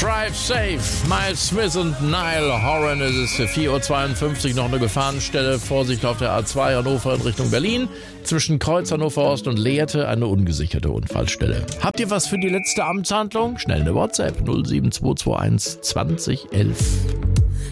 Drive Safe. Miles Smith und Niall Horan. Es ist 4:52 Uhr noch eine Gefahrenstelle. Vorsicht auf der A2 Hannover in Richtung Berlin. Zwischen Kreuz Hannover Ost und Lehrte eine ungesicherte Unfallstelle. Habt ihr was für die letzte Amtshandlung? Schnell eine WhatsApp 07221 20 11.